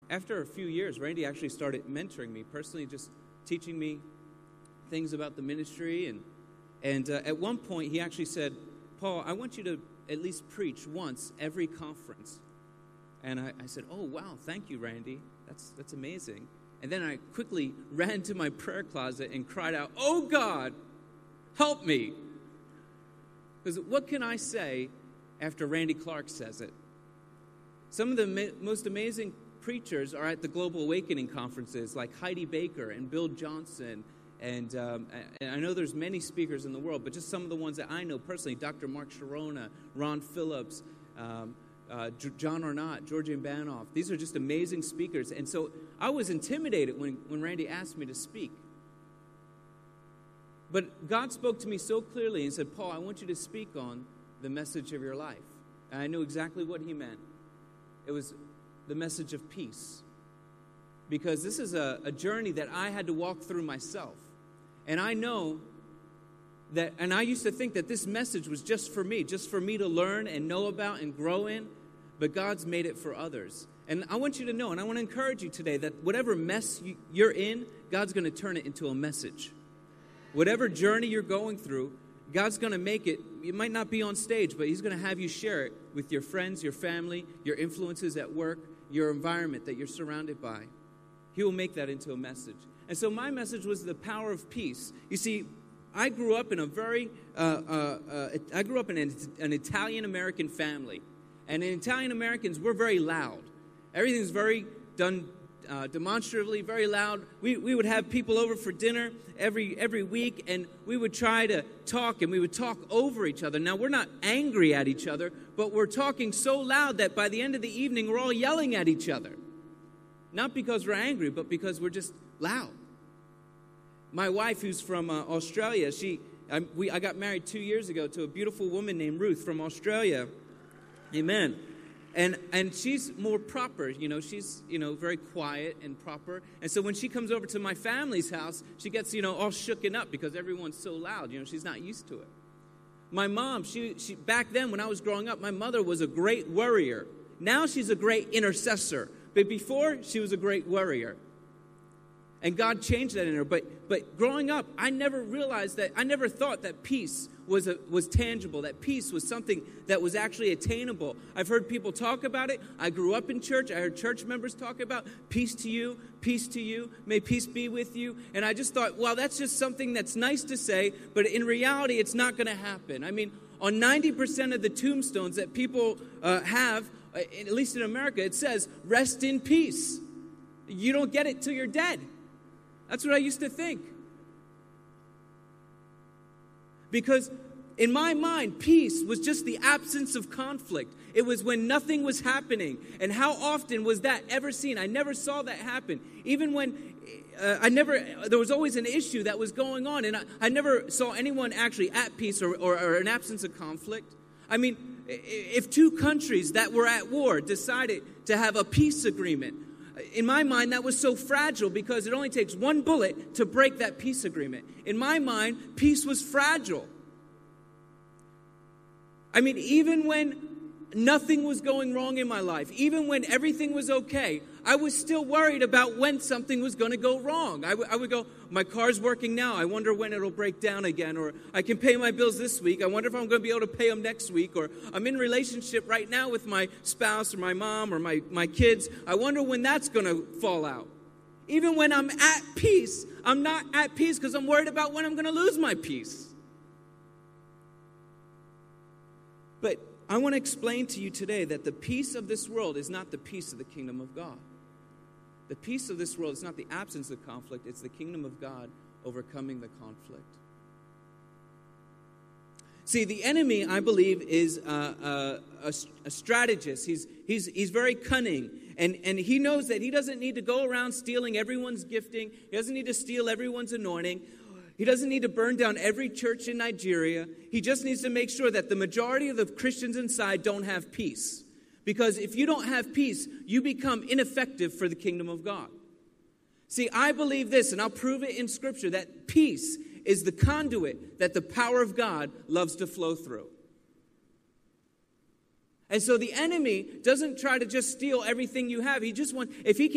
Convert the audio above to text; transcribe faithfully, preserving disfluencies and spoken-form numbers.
after a few years, Randy actually started mentoring me personally, just teaching me things about the ministry. And, and uh, at one point, he actually said, Paul, I want you to at least preach once every conference. And I, I said, oh, wow, thank you, Randy. That's, that's amazing. And then I quickly ran to my prayer closet and cried out, oh, God, help me. Because what can I say after Randy Clark says it? Some of the ma- most amazing preachers are at the Global Awakening conferences, like Heidi Baker and Bill Johnson. And, um, and I know there's many speakers in the world, but just some of the ones that I know personally, Doctor Mark Sharona, Ron Phillips, um, uh, J- John Arnott, Georgian Banov. These are just amazing speakers. And so I was intimidated when, when Randy asked me to speak. But God spoke to me so clearly and said, Paul, I want you to speak on the message of your life. And I knew exactly what he meant. It was the message of peace. Because this is a, a journey that I had to walk through myself. And I know that, and I used to think that this message was just for me, just for me to learn and know about and grow in, but God's made it for others. And I want you to know, and I want to encourage you today, that whatever mess you, you're in, God's going to turn it into a message. Whatever journey you're going through, God's going to make it, it might not be on stage, but he's going to have you share it with your friends, your family, your influences at work, your environment that you're surrounded by. He will make that into a message. And so my message was the power of peace. You see, I grew up in a very, uh, uh, uh, I grew up in an, an Italian-American family. And Italian-Americans, we're very loud. Everything's very done uh, demonstratively, very loud. We we would have people over for dinner every every week, and we would try to talk, and we would talk over each other. Now, we're not angry at each other, but we're talking so loud that by the end of the evening, we're all yelling at each other. Not because we're angry, but because we're just loud. My wife, who's from uh, Australia, she I, we, I got married two years ago to a beautiful woman named Ruth from Australia. Amen. And and she's more proper, you know, she's, you know, very quiet and proper. And so when she comes over to my family's house, she gets, you know, all shooken up because everyone's so loud. You know, she's not used to it. My mom, she, she back then when I was growing up, my mother was a great worrier. Now she's a great intercessor. But before, she was a great worrier. And God changed that in her. But but growing up, I never realized that, I never thought that peace was a, was tangible, that peace was something that was actually attainable. I've heard people talk about it. I grew up in church. I heard church members talk about peace to you, peace to you, may peace be with you. And I just thought, well, that's just something that's nice to say, but in reality, it's not going to happen. I mean, on ninety percent of the tombstones that people uh, have, uh, at least in America, it says, rest in peace. You don't get it till you're dead. That's what I used to think. Because in my mind, peace was just the absence of conflict. It was when nothing was happening. And how often was that ever seen? I never saw that happen. Even when uh, I never, there was always an issue that was going on. And I, I never saw anyone actually at peace or, or, or an absence of conflict. I mean, if two countries that were at war decided to have a peace agreement, in my mind, that was so fragile because it only takes one bullet to break that peace agreement. In my mind, peace was fragile. I mean, even when nothing was going wrong in my life, even when everything was okay, I was still worried about when something was going to go wrong. I, w- I would go, my car's working now. I wonder when it'll break down again. Or I can pay my bills this week. I wonder if I'm going to be able to pay them next week. Or I'm in a relationship right now with my spouse or my mom or my, my kids. I wonder when that's going to fall out. Even when I'm at peace, I'm not at peace because I'm worried about when I'm going to lose my peace. But I want to explain to you today that the peace of this world is not the peace of the kingdom of God. The peace of this world is not the absence of conflict. It's the kingdom of God overcoming the conflict. See, the enemy, I believe, is uh, a, a, a strategist. He's, he's, he's very cunning. And, and he knows that he doesn't need to go around stealing everyone's gifting. He doesn't need to steal everyone's anointing. He doesn't need to burn down every church in Nigeria. He just needs to make sure that the majority of the Christians inside don't have peace. Because if you don't have peace, you become ineffective for the kingdom of God. See, I believe this, and I'll prove it in Scripture, that peace is the conduit that the power of God loves to flow through. And so the enemy doesn't try to just steal everything you have. He just wants, if he can